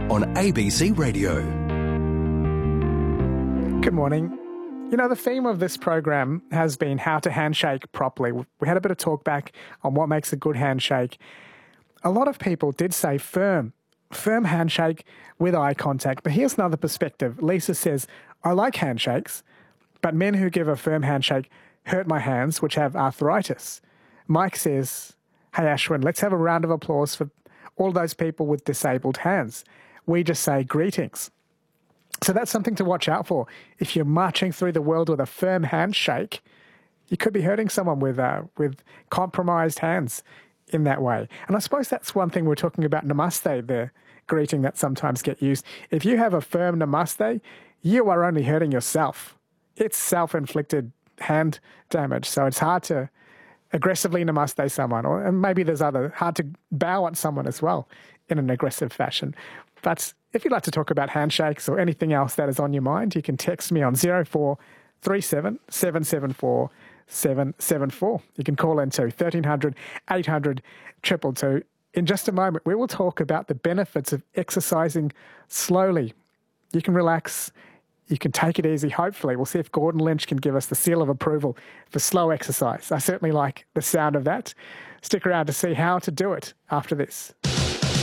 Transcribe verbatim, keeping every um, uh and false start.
on A B C Radio. Good morning. You know, the theme of this program has been how to handshake properly. We had a bit of talk back on what makes a good handshake. A lot of people did say firm, firm handshake with eye contact. But here's another perspective. Lisa says, I like handshakes, but men who give a firm handshake hurt my hands, which have arthritis. Mike says, hey, Ashwin, let's have a round of applause for all those people with disabled hands. We just say greetings. So that's something to watch out for. If you're marching through the world with a firm handshake, you could be hurting someone with uh, with compromised hands in that way. And I suppose that's one thing we're talking about namaste, the greeting that sometimes get used. If you have a firm namaste, you are only hurting yourself. It's self-inflicted hand damage. So it's hard to aggressively namaste someone, or and maybe there's other, hard to bow at someone as well in an aggressive fashion. But if you'd like to talk about handshakes or anything else that is on your mind, you can text me on zero four three seven, seven seven four, seven seven four. You can call into thirteen hundred, eight hundred, two two two. In just a moment, we will talk about the benefits of exercising slowly. You can relax. You can take it easy, hopefully. We'll see if Gordon Lynch can give us the seal of approval for slow exercise. I certainly like the sound of that. Stick around to see how to do it after this.